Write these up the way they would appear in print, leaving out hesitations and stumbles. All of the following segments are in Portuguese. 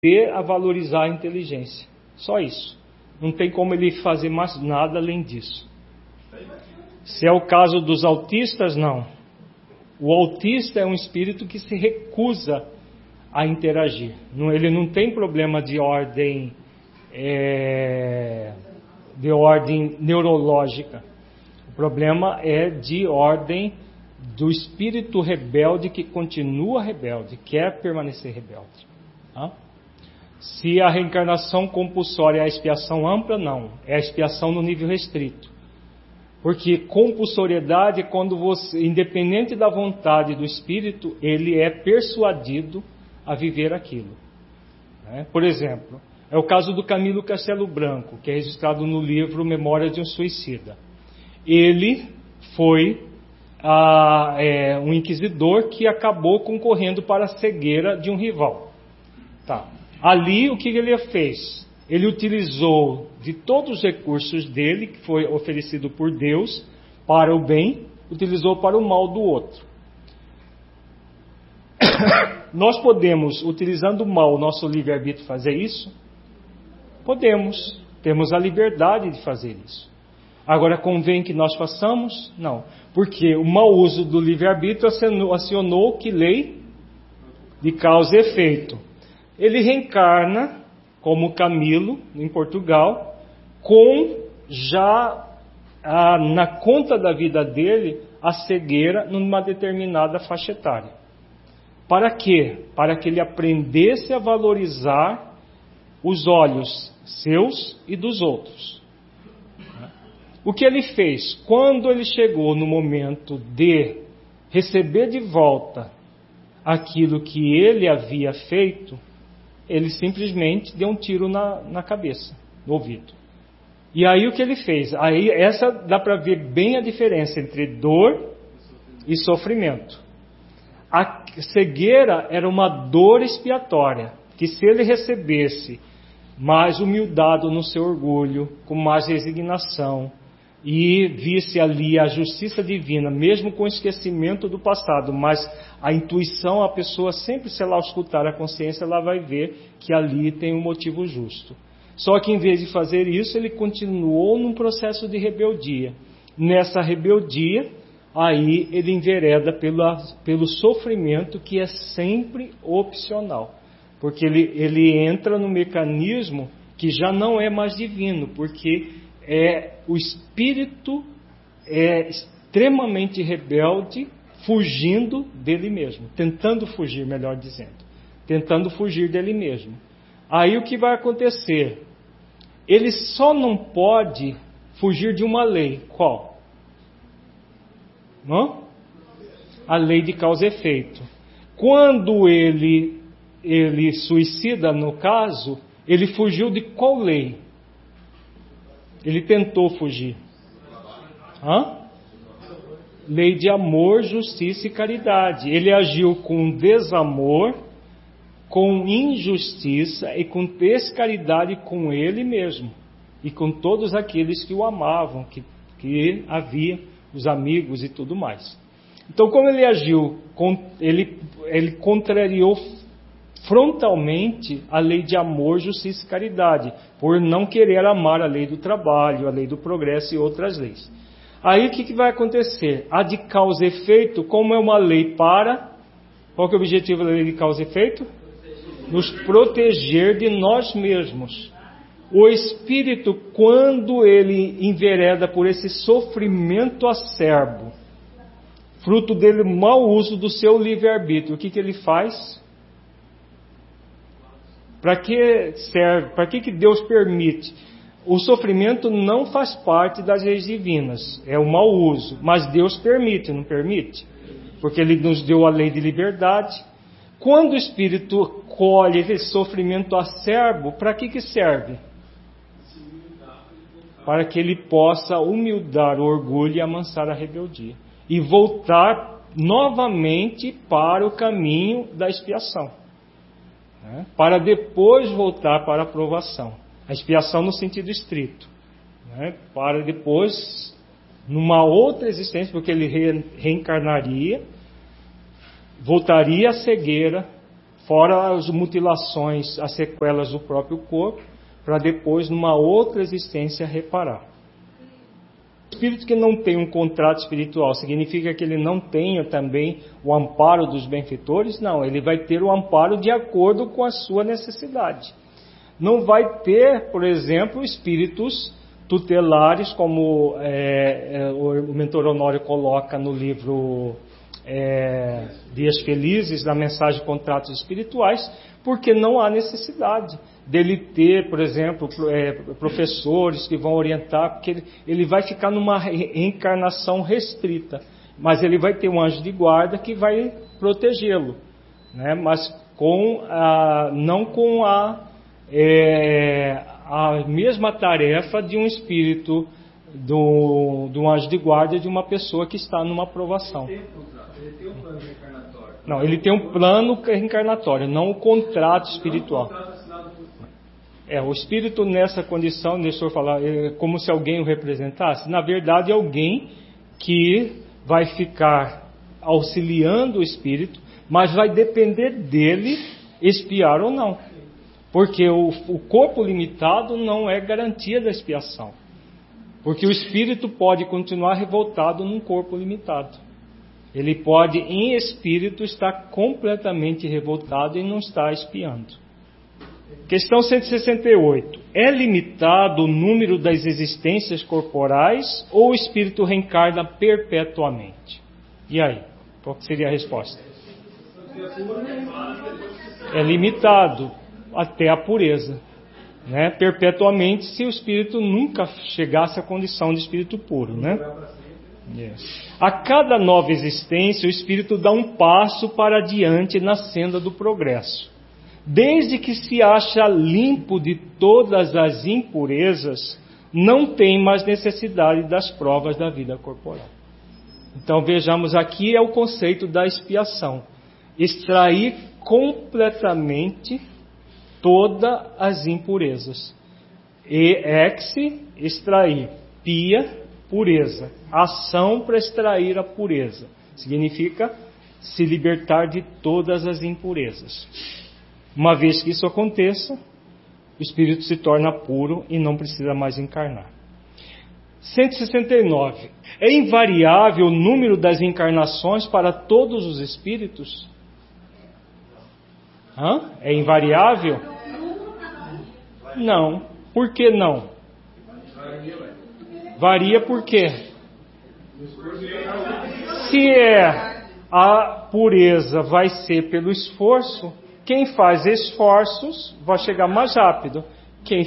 a valorizar a inteligência. Só isso. Não tem como ele fazer mais nada além disso. Se é o caso dos autistas, não. O autista é um espírito que se recusa a interagir. Ele não tem problema de ordem neurológica. O problema é de ordem do espírito rebelde que continua rebelde, quer permanecer rebelde. Tá? Se a reencarnação compulsória é a expiação ampla, não. É a expiação no nível restrito. Porque compulsoriedade é quando você, independente da vontade do espírito, ele é persuadido a viver aquilo. Por exemplo, é o caso do Camilo Castelo Branco, que é registrado no livro Memória de um Suicida. Ele foi um inquisidor que acabou concorrendo para a cegueira de um rival. Tá. Ali, o que ele fez? Ele utilizou de todos os recursos dele, que foi oferecido por Deus, para o bem, utilizou para o mal do outro. Nós podemos, utilizando o mal, o nosso livre-arbítrio, fazer isso? Podemos. Temos a liberdade de fazer isso. Agora, convém que nós façamos? Não. Porque o mau uso do livre-arbítrio acionou que lei de causa e efeito. Ele reencarna como Camilo, em Portugal, com já na conta da vida dele a cegueira numa determinada faixa etária. Para quê? Para que ele aprendesse a valorizar os olhos seus e dos outros. O que ele fez? Quando ele chegou no momento de receber de volta aquilo que ele havia feito, ele simplesmente deu um tiro na cabeça, no ouvido. E aí o que ele fez? Aí essa dá para ver bem a diferença entre dor e sofrimento. A cegueira era uma dor expiatória, que se ele recebesse mais humildade no seu orgulho, com mais resignação, e visse ali a justiça divina, mesmo com o esquecimento do passado, mas a intuição, a pessoa sempre, se ela escutar a consciência, ela vai ver que ali tem um motivo justo. Só que em vez de fazer isso, ele continuou num processo de rebeldia. Nessa rebeldia, aí ele envereda pelo sofrimento, que é sempre opcional. Porque ele entra no mecanismo que já não é mais divino, porque o espírito é extremamente rebelde, fugindo dele mesmo, tentando fugir, melhor dizendo, tentando fugir dele mesmo. Aí o que vai acontecer? Ele só não pode fugir de uma lei. Qual? Não? A lei de causa e efeito. Quando ele suicida, no caso, ele fugiu de qual lei? Ele tentou fugir. Lei de amor, justiça e caridade. Ele agiu com desamor, com injustiça e com descaridade com ele mesmo. E com todos aqueles que o amavam, que havia, os amigos e tudo mais. Então, como ele agiu, ele contrariou frontalmente a lei de amor, justiça e caridade, por não querer amar a lei do trabalho, a lei do progresso e outras leis. Aí o que vai acontecer? A de causa e efeito, como é uma lei para... Qual que é o objetivo da lei de causa e efeito? Nos proteger de nós mesmos. O espírito, quando ele envereda por esse sofrimento acerbo, fruto dele mau uso do seu livre-arbítrio, o que ele faz? Para que serve? Para que Deus permite? O sofrimento não faz parte das leis divinas, é o mau uso, mas Deus permite, não permite? Porque Ele nos deu a lei de liberdade. Quando o espírito colhe esse sofrimento acerbo, para que serve? Para que ele possa humildar o orgulho e amansar a rebeldia. E voltar novamente para o caminho da expiação. Para depois voltar para a aprovação. A expiação no sentido estrito. Para depois, numa outra existência, porque ele reencarnaria, voltaria à cegueira fora as mutilações, as sequelas do próprio corpo, para depois, numa outra existência, reparar. O espírito que não tem um contrato espiritual significa que ele não tenha também o amparo dos benfeitores? Não, ele vai ter o amparo de acordo com a sua necessidade. Não vai ter, por exemplo, espíritos tutelares, como o mentor Honório coloca no livro Dias Felizes, na mensagem Contratos Espirituais, porque não há necessidade dele ter, por exemplo, professores que vão orientar, porque ele vai ficar numa reencarnação restrita, mas ele vai ter um anjo de guarda que vai protegê-lo, né? Mas não com a mesma tarefa de um espírito, do anjo de guarda de uma pessoa que está numa provação. Ele tem um plano reencarnatório. Não, ele tem um plano reencarnatório, não o contrato espiritual. O espírito nessa condição, deixa o senhor falar, é como se alguém o representasse. Na verdade, é alguém que vai ficar auxiliando o espírito, mas vai depender dele expiar ou não. Porque o corpo limitado não é garantia da expiação. Porque o espírito pode continuar revoltado num corpo limitado. Ele pode, em espírito, estar completamente revoltado e não estar expiando. Questão 168. É limitado o número das existências corporais ou o espírito reencarna perpetuamente? E aí? Qual seria a resposta? É limitado até a pureza, né? Perpetuamente, se o espírito nunca chegasse à condição de espírito puro, né? A cada nova existência, o espírito dá um passo para adiante na senda do progresso. Desde que se acha limpo de todas as impurezas, não tem mais necessidade das provas da vida corporal. Então vejamos aqui é o conceito da expiação. Extrair completamente todas as impurezas. Extrair, pia, pureza. Ação para extrair a pureza. Significa se libertar de todas as impurezas. Uma vez que isso aconteça, o espírito se torna puro e não precisa mais encarnar. 169. É invariável o número das encarnações para todos os espíritos? É invariável? Não. Por que não? Varia por quê? Se a pureza vai ser pelo esforço, quem faz esforços vai chegar mais rápido. Quem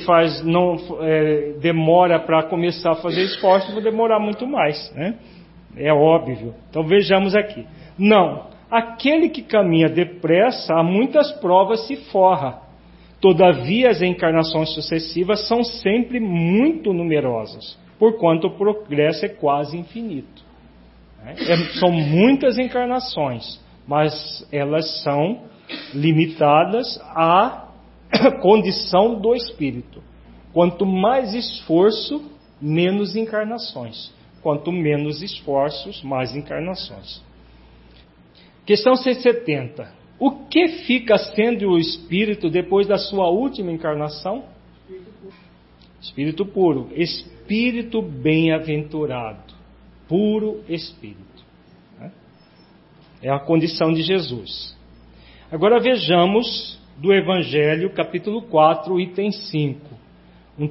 demora para começar a fazer esforços vai demorar muito mais, né? É óbvio. Então vejamos aqui. Não. Aquele que caminha depressa, a muitas provas se forra. Todavia, as encarnações sucessivas são sempre muito numerosas, porquanto o progresso é quase infinito. São muitas encarnações, mas elas são limitadas à condição do espírito. Quanto mais esforço, menos encarnações. Quanto menos esforços, mais encarnações. Questão 170. O que fica sendo o espírito depois da sua última encarnação? Espírito puro. Espírito bem-aventurado. Puro espírito. É a condição de Jesus. Agora vejamos do Evangelho, capítulo 4, item 5. Um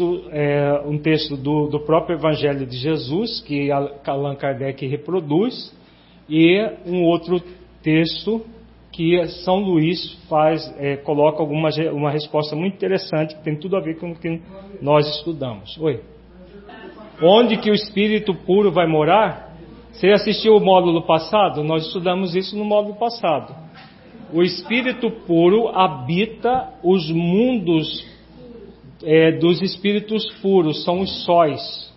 texto do próprio Evangelho de Jesus, que Allan Kardec reproduz, e um outro texto que São Luís coloca uma resposta muito interessante, que tem tudo a ver com o que nós estudamos. Oi. Onde que o Espírito puro vai morar? Você assistiu o módulo passado? Nós estudamos isso no módulo passado. O Espírito puro habita os mundos dos espíritos puros, são os sóis.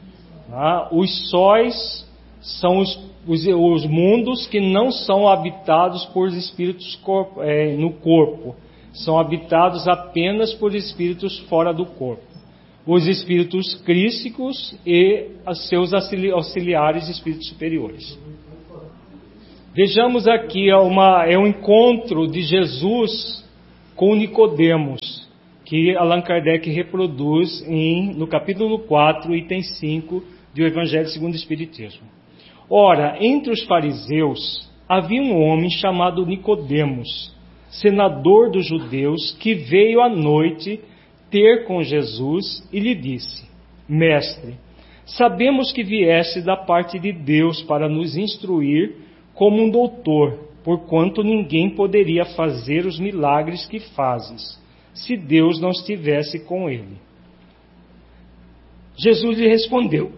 Os sóis são os mundos que não são habitados por espíritos no corpo, são habitados apenas por espíritos fora do corpo. Os espíritos crísticos e os seus auxiliares espíritos superiores. Vejamos aqui é um encontro de Jesus com Nicodemos, que Allan Kardec reproduz no capítulo 4, item 5 do Evangelho segundo o Espiritismo. Ora, entre os fariseus havia um homem chamado Nicodemos, senador dos judeus, que veio à noite ter com Jesus e lhe disse: Mestre, sabemos que vieste da parte de Deus para nos instruir como um doutor, porquanto ninguém poderia fazer os milagres que fazes, se Deus não estivesse com ele. Jesus lhe respondeu,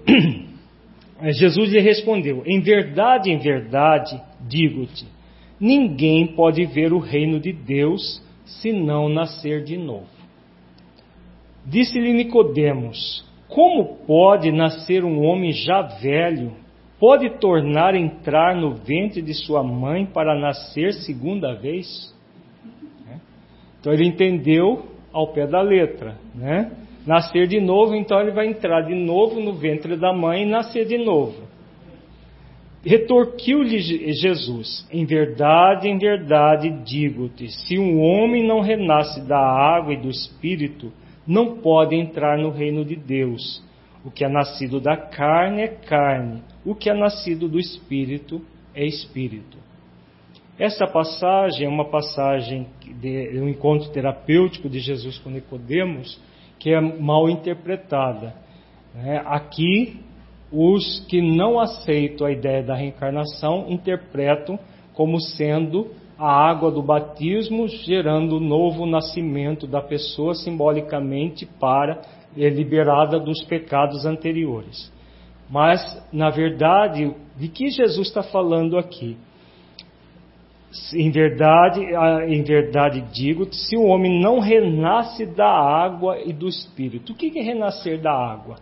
em verdade, digo-te, ninguém pode ver o reino de Deus se não nascer de novo. Disse-lhe Nicodemos: como pode nascer um homem já velho? Pode tornar a entrar no ventre de sua mãe para nascer segunda vez? Então ele entendeu ao pé da letra, né? Nascer de novo, então ele vai entrar de novo no ventre da mãe e nascer de novo. Retorquiu-lhe Jesus: em verdade, digo-te, se um homem não renasce da água e do Espírito, não pode entrar no reino de Deus. O que é nascido da carne é carne, o que é nascido do Espírito é Espírito. Essa passagem é uma passagem de um encontro terapêutico de Jesus com Nicodemos, que é mal interpretada. Aqui, os que não aceitam a ideia da reencarnação interpretam como sendo a água do batismo gerando o novo nascimento da pessoa simbolicamente liberada dos pecados anteriores. Mas, na verdade, de que Jesus está falando aqui? Em verdade digo-te, se o homem não renasce da água e do Espírito. O que é renascer da água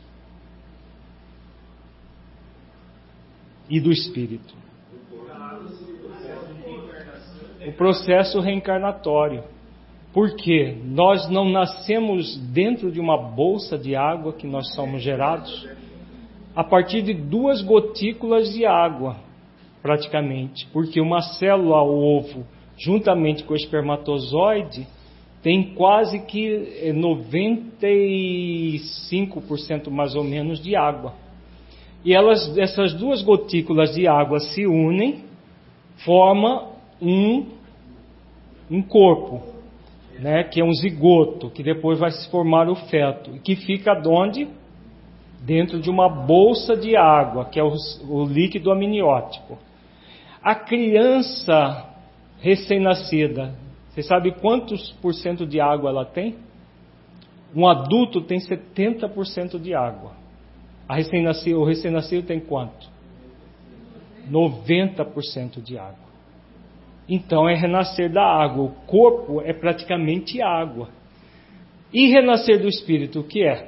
e do Espírito? O processo reencarnatório. Porque nós não nascemos dentro de uma bolsa de água que nós somos gerados a partir de 2 gotículas de água, praticamente. Porque uma célula, o ovo, juntamente com o espermatozoide, tem quase que 95% mais ou menos de água. E essas 2 gotículas de água se unem, formam um corpo. Que é um zigoto, que depois vai se formar o feto, e que fica onde? Dentro de uma bolsa de água, que é o líquido amniótico. A criança recém-nascida, você sabe quantos por cento de água ela tem? Um adulto tem 70% de água. O recém-nascido tem quanto? 90% de água. Então é renascer da água. O corpo é praticamente água. E renascer do Espírito, o que é?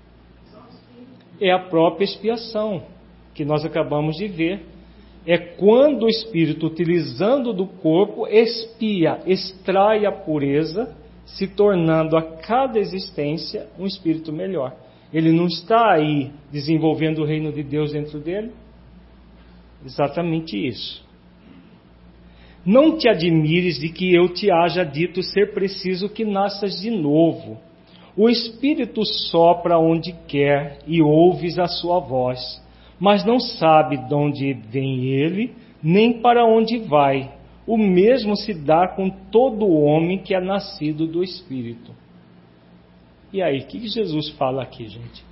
É a própria expiação, que nós acabamos de ver. É quando o Espírito, utilizando do corpo, extrai a pureza, se tornando a cada existência um Espírito melhor. Ele não está aí desenvolvendo o reino de Deus dentro dele? Exatamente isso. Não te admires de que eu te haja dito ser preciso que nasças de novo. O Espírito sopra onde quer e ouves a sua voz, mas não sabe de onde vem ele, nem para onde vai. O mesmo se dá com todo homem que é nascido do Espírito. E aí, o que Jesus fala aqui, gente?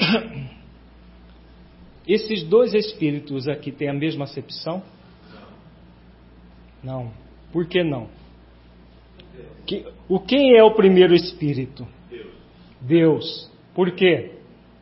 Esses 2 Espíritos aqui têm a mesma acepção? Não. Por que não? Quem é o primeiro Espírito? Deus. Por quê?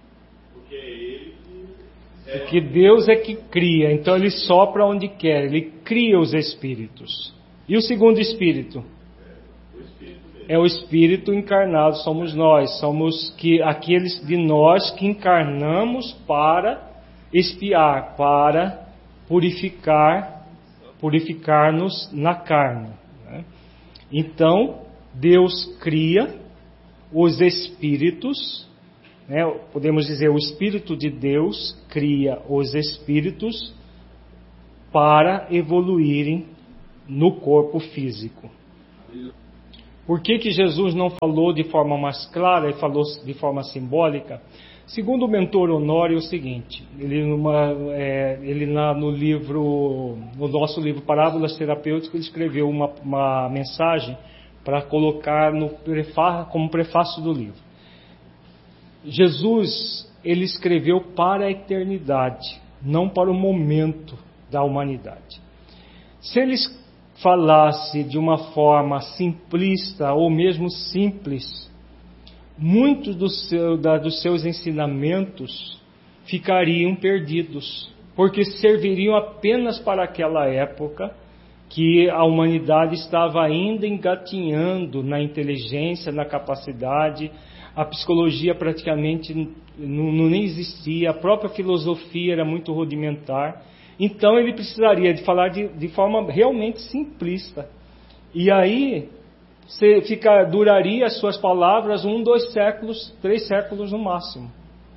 Porque Deus é que cria. Então Ele sopra onde quer. Ele cria os Espíritos. E o segundo Espírito? É o Espírito encarnado. Somos nós. Somos aqueles de nós que encarnamos para expiar, para purificar-nos na carne. Então, Deus cria os espíritos, podemos dizer, o Espírito de Deus cria os espíritos para evoluírem no corpo físico. Por que Jesus não falou de forma mais clara e falou de forma simbólica? Segundo o mentor Honório, é o seguinte, no nosso livro Parábolas Terapêuticas, ele escreveu uma mensagem para colocar como prefácio do livro. Jesus, ele escreveu para a eternidade, não para o momento da humanidade. Se ele falasse de uma forma simplista ou mesmo simples, muitos dos seus ensinamentos ficariam perdidos, porque serviriam apenas para aquela época que a humanidade estava ainda engatinhando na inteligência, na capacidade, a psicologia praticamente nem existia, a própria filosofia era muito rudimentar. Então ele precisaria de falar de forma realmente simplista. E aí duraria as suas palavras 1, 2 séculos, 3 séculos no máximo.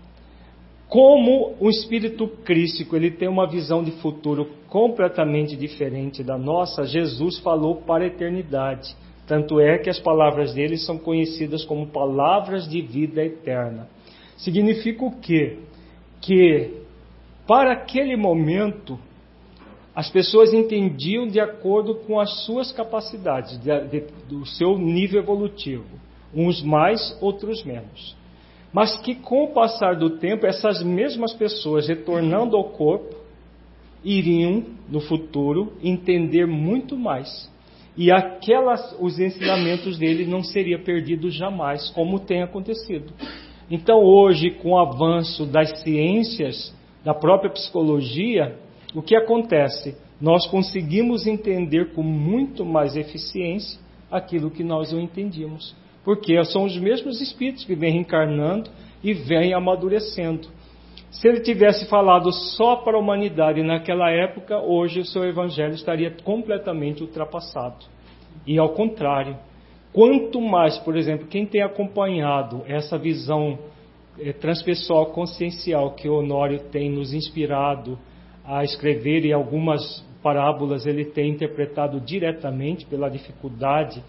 Como o espírito crístico ele tem uma visão de futuro completamente diferente da nossa, Jesus falou para a eternidade. Tanto é que as palavras dele são conhecidas como palavras de vida eterna. Significa o quê? Que para aquele momento as pessoas entendiam de acordo com as suas capacidades, do seu nível evolutivo. Uns mais, outros menos. Mas que com o passar do tempo, essas mesmas pessoas retornando ao corpo, iriam, no futuro, entender muito mais. E os ensinamentos dele não seriam perdidos jamais, como tem acontecido. Então hoje, com o avanço das ciências, da própria psicologia, o que acontece? Nós conseguimos entender com muito mais eficiência aquilo que nós não entendíamos. Porque são os mesmos espíritos que vêm reencarnando e vêm amadurecendo. Se ele tivesse falado só para a humanidade naquela época, hoje o seu evangelho estaria completamente ultrapassado. E ao contrário, quanto mais, por exemplo, quem tem acompanhado essa visão transpessoal consciencial que o Honório tem nos inspirado a escrever, e algumas parábolas ele tem interpretado diretamente pela dificuldade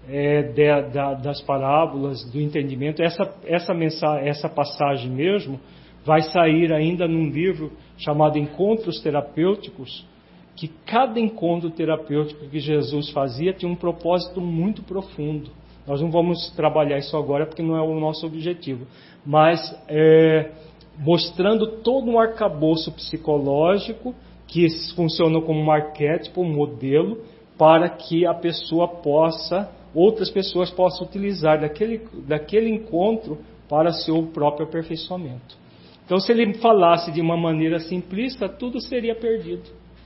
das parábolas, do entendimento. Essa passagem mesmo vai sair ainda num livro chamado Encontros Terapêuticos, que cada encontro terapêutico que Jesus fazia tinha um propósito muito profundo. Nós não vamos trabalhar isso agora porque não é o nosso objetivo, mas mostrando todo um arcabouço psicológico que funciona como um arquétipo, um modelo, para que outras pessoas possam utilizar daquele encontro para seu próprio aperfeiçoamento. Então, se ele falasse de uma maneira simplista, tudo seria perdido.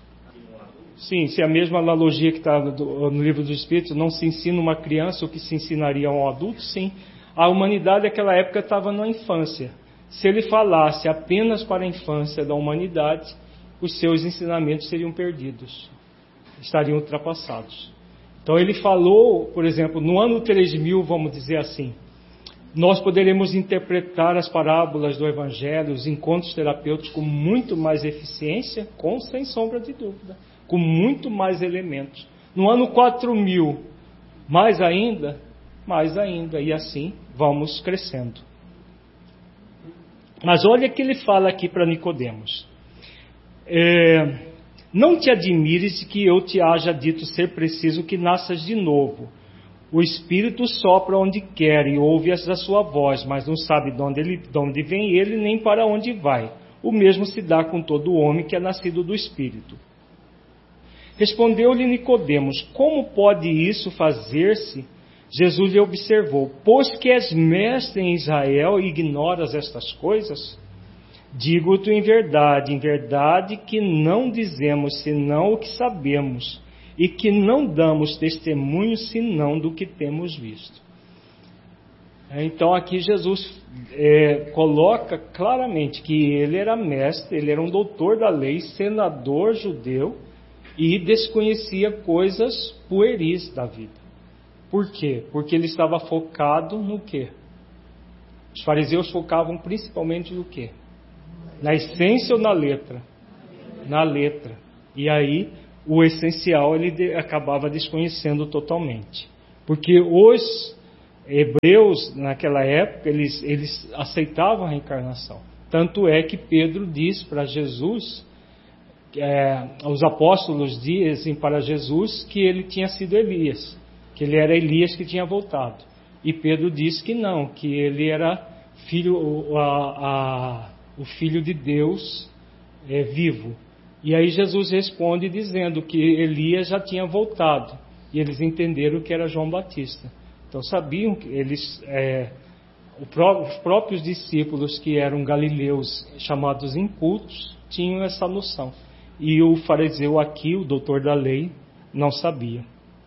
Sim, se a mesma analogia que está no livro dos Espíritos, não se ensina uma criança o que se ensinaria a um adulto, sim. A humanidade naquela época estava na infância. Se ele falasse apenas para a infância da humanidade, os seus ensinamentos seriam perdidos, estariam ultrapassados. Então ele falou, por exemplo, no ano 3000, vamos dizer assim, nós poderemos interpretar as parábolas do Evangelho, os encontros terapêuticos com muito mais eficiência, sem sombra de dúvida, com muito mais elementos. No ano 4000, mais ainda, e assim vamos crescendo. Mas olha o que ele fala aqui para Nicodemos. Não te admires de que eu te haja dito ser preciso que nasças de novo. O Espírito sopra onde quer e ouve a sua voz, mas não sabe de onde vem ele nem para onde vai. O mesmo se dá com todo homem que é nascido do Espírito. Respondeu-lhe Nicodemos: como pode isso fazer-se? Jesus lhe observou: pois que és mestre em Israel e ignoras estas coisas? Digo-te em verdade que não dizemos senão o que sabemos, e que não damos testemunho senão do que temos visto. Então aqui Jesus coloca claramente que ele era mestre, ele era um doutor da lei, senador judeu, e desconhecia coisas pueris da vida. Por quê? Porque ele estava focado no quê? Os fariseus focavam principalmente no quê? Na essência ou na letra? Na letra. E aí o essencial ele acabava desconhecendo totalmente. Porque os hebreus, naquela época, eles aceitavam a reencarnação. Tanto é que Pedro diz para Jesus, os apóstolos dizem para Jesus que ele tinha sido Elias, que ele era Elias que tinha voltado. E Pedro diz que não, que ele era o Filho de Deus vivo. E aí Jesus responde dizendo que Elias já tinha voltado. E eles entenderam que era João Batista. Então sabiam que os próprios discípulos que eram galileus, chamados incultos, tinham essa noção. E o fariseu aqui, o doutor da lei, não sabia.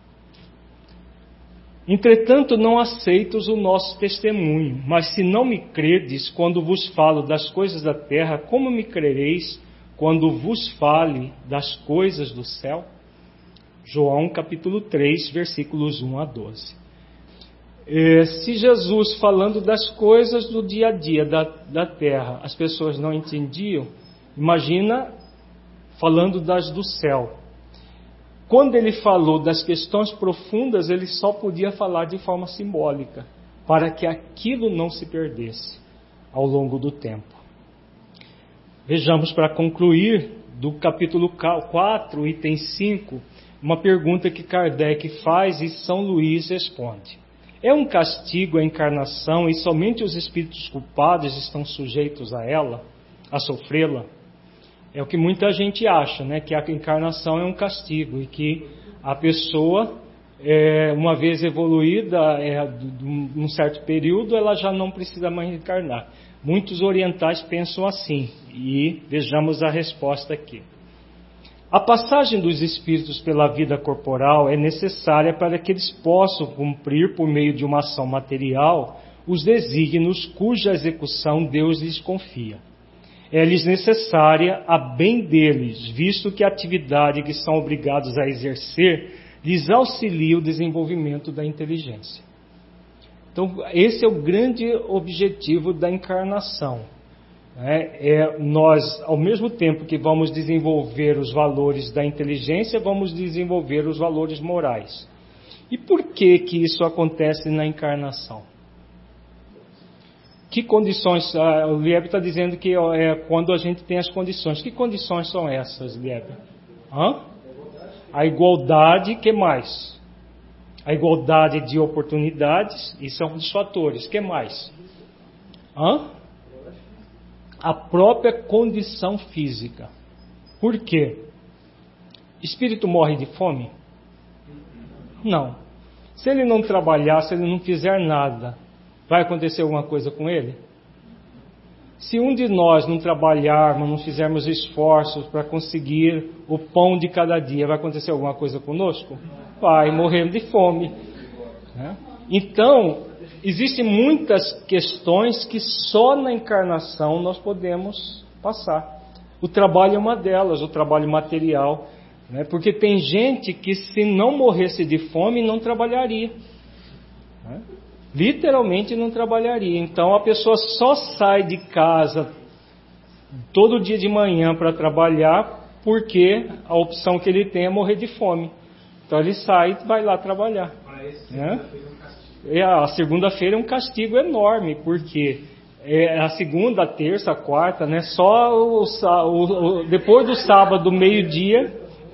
Entretanto, não aceitos o nosso testemunho, mas se não me credes quando vos falo das coisas da terra, como me crereis quando vos fale das coisas do céu? João capítulo 3, versículos 1 a 12. Se Jesus, falando das coisas do dia a dia da terra, as pessoas não entendiam, imagina falando das do céu. Quando ele falou das questões profundas, ele só podia falar de forma simbólica, para que aquilo não se perdesse ao longo do tempo. Vejamos, para concluir, do capítulo 4, item 5, uma pergunta que Kardec faz e São Luís responde. É um castigo a encarnação e somente os espíritos culpados estão sujeitos a ela, a sofrê-la? É o que muita gente acha, né? Que a encarnação é um castigo e que a pessoa, uma vez evoluída, num certo período, ela já não precisa mais reencarnar. Muitos orientais pensam assim, e vejamos a resposta aqui. A passagem dos espíritos pela vida corporal é necessária para que eles possam cumprir, por meio de uma ação material, os desígnios cuja execução Deus lhes confia. É-lhes necessária a bem deles, visto que a atividade que são obrigados a exercer lhes auxilia o desenvolvimento da inteligência. Então, esse é o grande objetivo da encarnação. Nós, ao mesmo tempo que vamos desenvolver os valores da inteligência, vamos desenvolver os valores morais. E por que isso acontece na encarnação? Que condições? O Liebe está dizendo que quando a gente tem as condições. Que condições são essas, Liebe? A igualdade, que mais? A igualdade de oportunidades, isso é um dos fatores. Que mais? A própria condição física. Por quê? Espírito morre de fome? Não. Se ele não trabalhar, se ele não fizer nada, vai acontecer alguma coisa com ele? Se um de nós não trabalharmos, não fizermos esforços para conseguir o pão de cada dia, vai acontecer alguma coisa conosco? Vai, morrendo de fome. Então, existem muitas questões que só na encarnação nós podemos passar. O trabalho é uma delas, o trabalho material. Porque tem gente que se não morresse de fome, não trabalharia. Literalmente não trabalharia. Então a pessoa só sai de casa todo dia de manhã para trabalhar porque a opção que ele tem é morrer de fome. Então ele sai e vai lá trabalhar. A segunda-feira é um castigo enorme, porque a segunda, a terça, a quarta, só depois do sábado, meio-dia,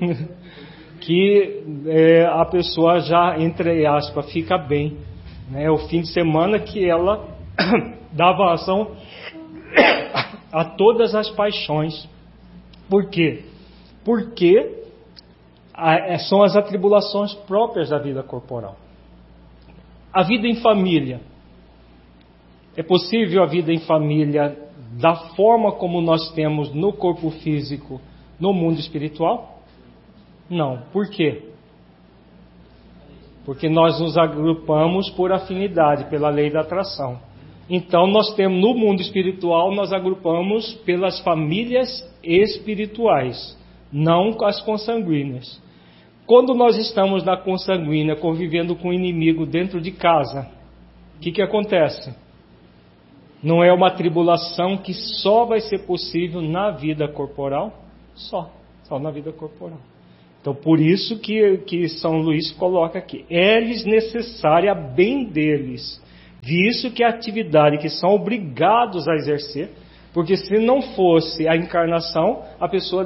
que a pessoa já, entre aspas, fica bem. O fim de semana que ela dá vazão a todas as paixões. Por quê? Porque são as atribulações próprias da vida corporal. A vida em família. É possível a vida em família da forma como nós temos no corpo físico, no mundo espiritual? Não. Por quê? Porque nós nos agrupamos por afinidade, pela lei da atração. Então nós temos no mundo espiritual, nós agrupamos pelas famílias espirituais, não as consanguíneas. Quando nós estamos na consanguínea convivendo com o inimigo dentro de casa, o que acontece? Não é uma tribulação que só vai ser possível na vida corporal? Só. só na vida corporal. Então, por isso que São Luís coloca aqui, é-lhes necessária a bem deles, visto que a atividade que são obrigados a exercer, porque se não fosse a encarnação, a pessoa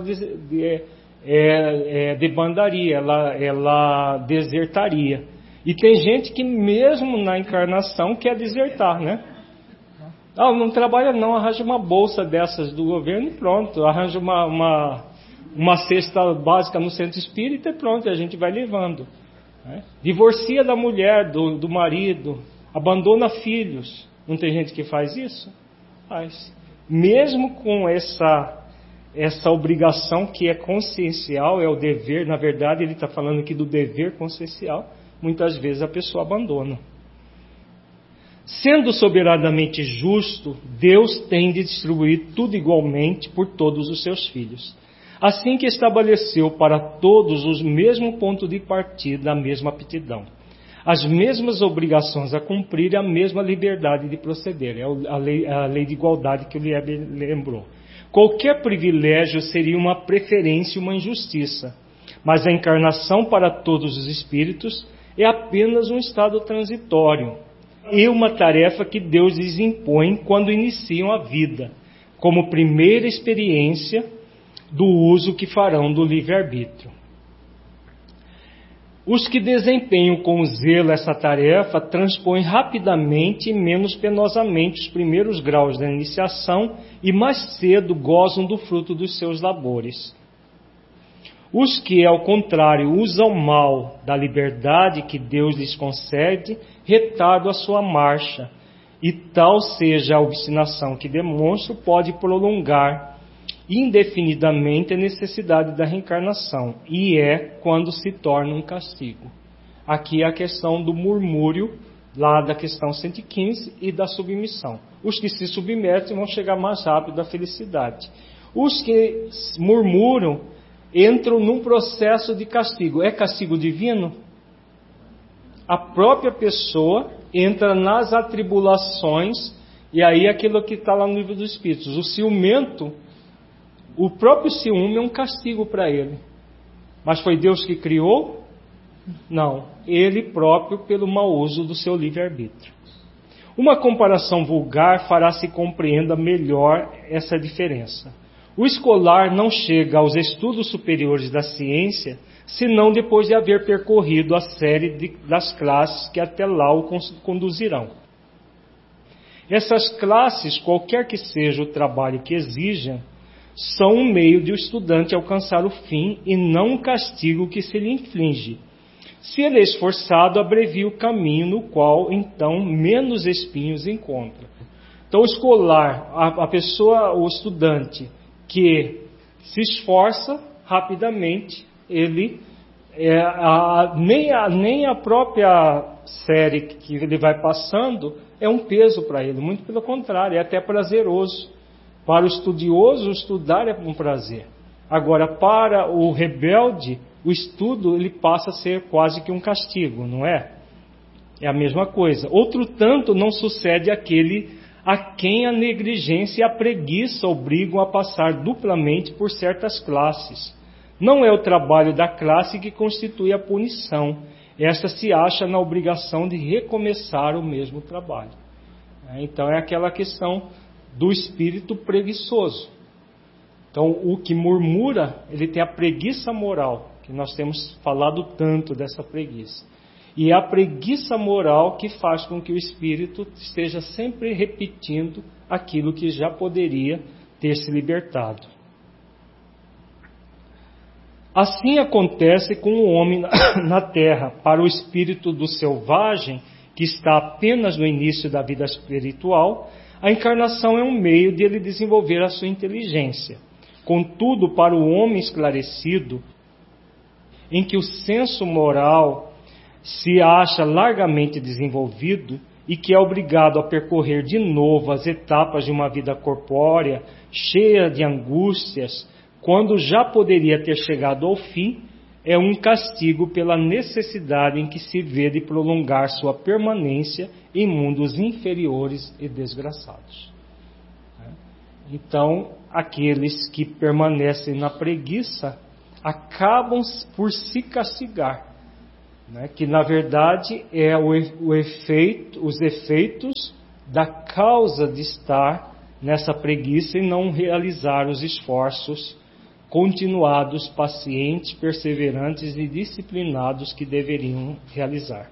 debandaria, ela desertaria. E tem gente que mesmo na encarnação quer desertar, né? Ah, não trabalha não, arranja uma bolsa dessas do governo e pronto, arranja uma cesta básica no centro espírita e pronto, a gente vai levando. Né? Divorcia da mulher, do marido, abandona filhos. Não tem gente que faz isso? Faz. Mesmo com essa obrigação que é consciencial, é o dever, na verdade ele está falando aqui do dever consciencial, muitas vezes a pessoa abandona. Sendo soberanamente justo, Deus tem de distribuir tudo igualmente por todos os seus filhos. Assim que estabeleceu para todos o mesmo ponto de partida, a mesma aptidão, as mesmas obrigações a cumprir e a mesma liberdade de proceder. É a lei de igualdade que o Lieb lembrou. Qualquer privilégio seria uma preferência e uma injustiça, mas a encarnação para todos os espíritos é apenas um estado transitório e uma tarefa que Deus lhes impõe quando iniciam a vida, como primeira experiência do uso que farão do livre-arbítrio. Os que desempenham com zelo essa tarefa transpõem rapidamente e menos penosamente os primeiros graus da iniciação e mais cedo gozam do fruto dos seus labores. Os que, ao contrário, usam mal da liberdade que Deus lhes concede, retardam a sua marcha, e tal seja a obstinação que demonstram, pode prolongar indefinidamente a necessidade da reencarnação, e é quando se torna um castigo. Aqui é a questão do murmúrio, lá da questão 115, e da submissão. Os que se submetem vão chegar mais rápido à felicidade. Os que murmuram entram num processo de castigo. É castigo divino? A própria pessoa entra nas atribulações, e aí aquilo que está lá no livro dos Espíritos. O ciumento, o próprio ciúme é um castigo para ele. Mas foi Deus que criou? Não. Ele próprio pelo mau uso do seu livre-arbítrio. Uma comparação vulgar fará se compreenda melhor essa diferença. O escolar não chega aos estudos superiores da ciência senão depois de haver percorrido a série das classes que até lá o conduzirão. Essas classes, qualquer que seja o trabalho que exijam, são um meio de o estudante alcançar o fim e não um castigo que se lhe inflige. Se ele é esforçado, abrevia o caminho no qual, então, menos espinhos encontra. Então, o escolar, a pessoa, o estudante que se esforça, rapidamente, ele nem a própria série que ele vai passando é um peso para ele, muito pelo contrário, é até prazeroso. Para o estudioso, estudar é um prazer. Agora, para o rebelde, o estudo ele passa a ser quase que um castigo, não é? É a mesma coisa. Outro tanto não sucede aquele a quem a negligência e a preguiça obrigam a passar duplamente por certas classes. Não é o trabalho da classe que constitui a punição. Esta se acha na obrigação de recomeçar o mesmo trabalho. Então é aquela questão do espírito preguiçoso. Então o que murmura, ele tem a preguiça moral, que nós temos falado tanto dessa preguiça. E é a preguiça moral que faz com que o espírito esteja sempre repetindo aquilo que já poderia ter se libertado. Assim acontece com o homem na terra. Para o espírito do selvagem, que está apenas no início da vida espiritual, a encarnação é um meio de ele desenvolver a sua inteligência. Contudo, para o homem esclarecido, em que o senso moral se acha largamente desenvolvido e que é obrigado a percorrer de novo as etapas de uma vida corpórea, cheia de angústias, quando já poderia ter chegado ao fim, é um castigo pela necessidade em que se vê de prolongar sua permanência em mundos inferiores e desgraçados. Então, aqueles que permanecem na preguiça, acabam por se castigar, né? Que na verdade é os efeitos da causa de estar nessa preguiça e não realizar os esforços continuados, pacientes, perseverantes e disciplinados que deveriam realizar.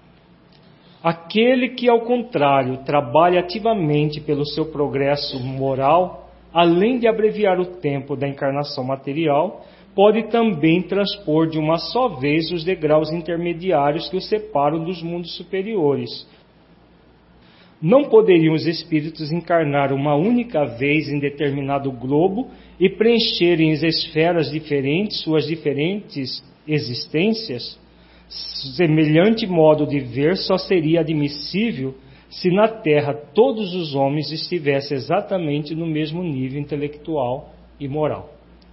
Aquele que, ao contrário, trabalha ativamente pelo seu progresso moral, além de abreviar o tempo da encarnação material, pode também transpor de uma só vez os degraus intermediários que o separam dos mundos superiores. Não poderiam os espíritos encarnar uma única vez em determinado globo e preencherem as esferas diferentes, suas diferentes existências? Semelhante modo de ver só seria admissível se na Terra todos os homens estivessem exatamente no mesmo nível intelectual e moral.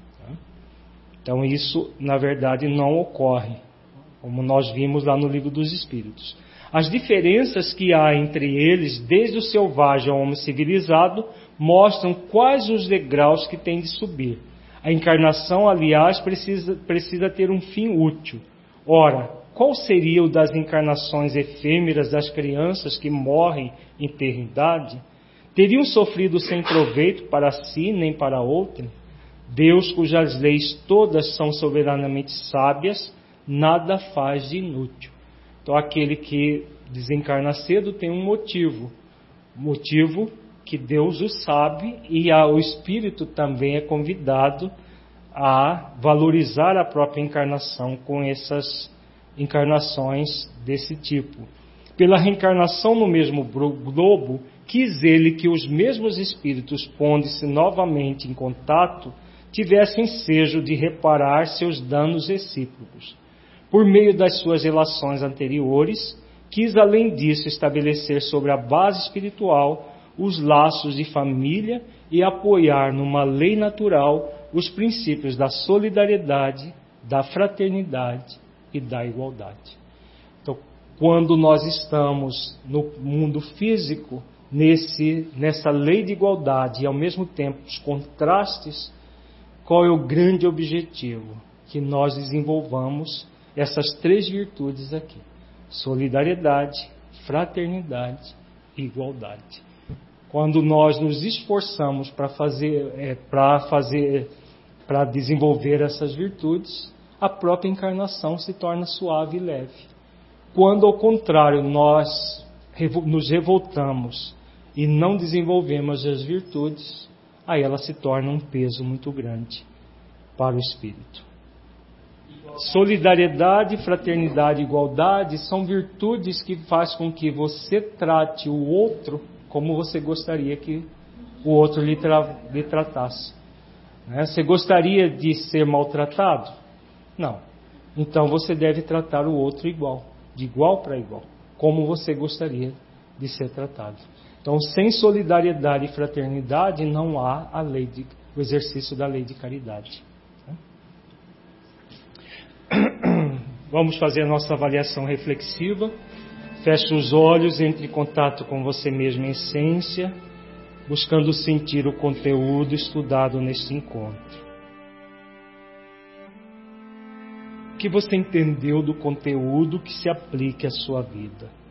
Então isso, na verdade, não ocorre, como nós vimos lá no Livro dos Espíritos. As diferenças que há entre eles, desde o selvagem ao homem civilizado, mostram quais os degraus que tem de subir. A encarnação, aliás, precisa ter um fim útil. Ora, qual seria o das encarnações efêmeras das crianças que morrem em eternidade? Teriam sofrido sem proveito para si nem para outrem? Deus, cujas leis todas são soberanamente sábias, nada faz de inútil. Então, aquele que desencarna cedo tem um motivo que Deus o sabe, e o espírito também é convidado a valorizar a própria encarnação com essas encarnações desse tipo. Pela reencarnação no mesmo globo, quis ele que os mesmos espíritos, pondo-se novamente em contato, tivessem ensejo de reparar seus danos recíprocos. Por meio das suas relações anteriores, quis além disso estabelecer sobre a base espiritual os laços de família e apoiar numa lei natural os princípios da solidariedade, da fraternidade e da igualdade. Então, quando nós estamos no mundo físico, nessa lei de igualdade e ao mesmo tempo os contrastes, qual é o grande objetivo? Que nós desenvolvamos essas três virtudes aqui: solidariedade, fraternidade e igualdade. Quando nós nos esforçamos para desenvolver essas virtudes, a própria encarnação se torna suave e leve. Quando, ao contrário, nós nos revoltamos e não desenvolvemos as virtudes, aí ela se torna um peso muito grande para o espírito. Solidariedade, fraternidade e igualdade são virtudes que fazem com que você trate o outro como você gostaria que o outro lhe tratasse. Você gostaria de ser maltratado? Não. Então você deve tratar o outro igual, de igual para igual, como você gostaria de ser tratado. Então, sem solidariedade e fraternidade, não há o exercício da lei de caridade. Vamos fazer a nossa avaliação reflexiva. Feche os olhos, entre em contato com você mesmo em essência, buscando sentir o conteúdo estudado neste encontro. O que você entendeu do conteúdo que se aplique à sua vida?